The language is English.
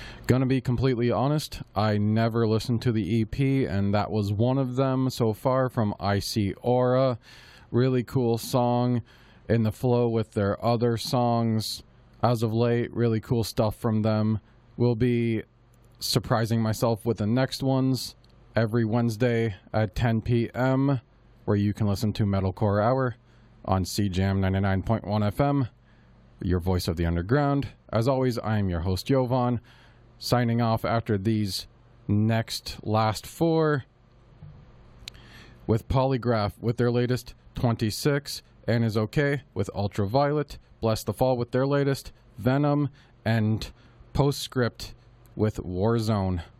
Gonna be completely honest, I never listened to the EP, and that was one of them so far from Icy Aura. Really cool song in the flow with their other songs as of late. Really cool stuff from them. Will be surprising myself with the next ones every Wednesday at 10 p.m. where you can listen to Metalcore Hour on CJAM 99.1 FM, your voice of the underground. As always, I am your host, Jovan, signing off after these last four with Polygraph with their latest 26, and Is Okay with Ultraviolet, Bless the Fall with their latest Venom, and Postscript with Warzone.